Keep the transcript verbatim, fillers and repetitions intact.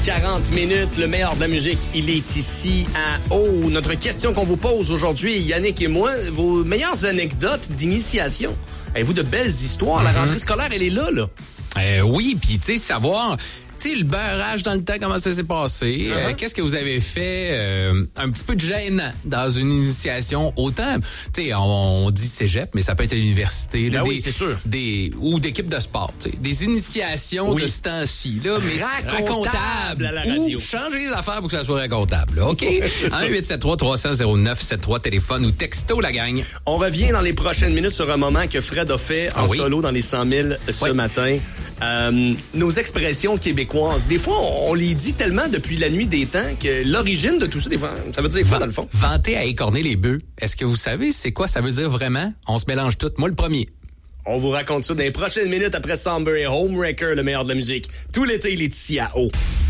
quarante minutes. Le meilleur de la musique, il est ici à O. Notre question qu'on vous pose aujourd'hui, Yannick et moi, vos meilleures anecdotes d'initiation. Avez-vous de belles histoires? Mm-hmm. La rentrée scolaire, elle est là, là. Euh, oui, puis tu sais, savoir... Tu sais, le beurrage dans le temps, comment ça s'est passé? Uh-huh. Euh, qu'est-ce que vous avez fait? Euh, un petit peu de gênant dans une initiation. Autant, tu sais, on, on dit cégep, mais ça peut être à l'université. Là, ben des, oui, c'est sûr. Des, ou d'équipe de sport. T'sais. Des initiations oui. de ce temps-ci. Là, mais racontables à la radio. Ou changer les affaires pour que ça soit racontable. Là, OK? un huit sept trois trois cents zéro neuf sept trois, téléphone ou texto, la gang. On revient dans les prochaines minutes sur un moment que Fred a fait en ah oui? solo dans les cent mille ce oui. matin. Euh, nos expressions québécoises. Des fois, on, on les dit tellement depuis la nuit des temps que l'origine de tout ça, des fois, ça veut dire quoi, dans le fond? Vanter à écorner les bœufs. Est-ce que vous savez c'est quoi ça veut dire vraiment? On se mélange tout. Moi, le premier. On vous raconte ça dans les prochaines minutes après Somber et Homewrecker, le meilleur de la musique. Tout l'été, il est ici à O.